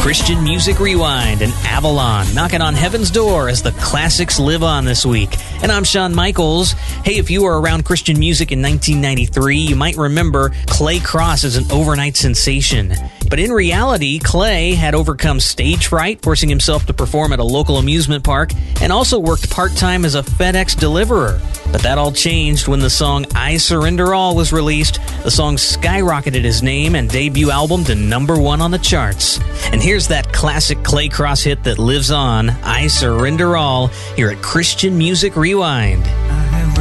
Christian Music Rewind and Avalon knocking on heaven's door as the classics live on this week. And I'm Shawn Michaels. Hey, if you were around Christian music in 1993, you might remember Clay Cross as an overnight sensation. But in reality, Clay had overcome stage fright, forcing himself to perform at a local amusement park, and also worked part-time as a FedEx deliverer. But that all changed when the song I Surrender All was released. The song skyrocketed his name and debut album to #1 on the charts. And here's that classic Clay Cross hit that lives on, I Surrender All, here at Christian Music Rewind.